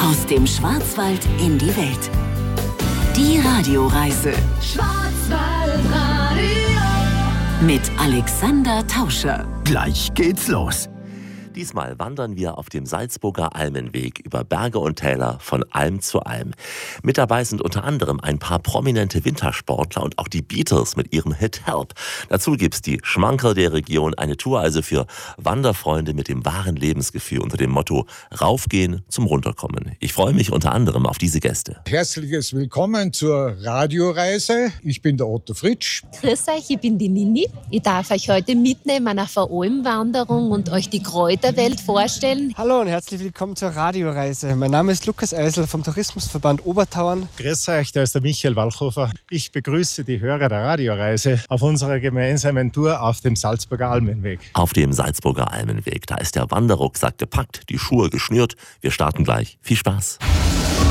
Aus dem Schwarzwald in die Welt. Die Radioreise Schwarzwaldradio mit Alexander Tauscher. Gleich geht's los. Diesmal wandern wir auf dem Salzburger Almenweg über Berge und Täler von Alm zu Alm. Mit dabei sind unter anderem ein paar prominente Wintersportler und auch die Beatles mit ihrem Hit Help. Dazu gibt's die Schmankerl der Region, eine Tour also für Wanderfreunde mit dem wahren Lebensgefühl unter dem Motto Raufgehen zum Runterkommen. Ich freue mich unter anderem auf diese Gäste. Herzliches Willkommen zur Radioreise. Ich bin der Otto Fritsch. Grüß euch, ich bin die Nini. Ich darf euch heute mitnehmen auf eine Almwanderung und euch die Kräuterwelt vorstellen. Hallo und herzlich willkommen zur Radioreise. Mein Name ist Lukas Eisel vom Tourismusverband Obertauern. Grüß euch, da ist der Michael Walchhofer. Ich begrüße die Hörer der Radioreise auf unserer gemeinsamen Tour auf dem Salzburger Almenweg. Auf dem Salzburger Almenweg, da ist der Wanderrucksack gepackt, die Schuhe geschnürt. Wir starten gleich. Viel Spaß!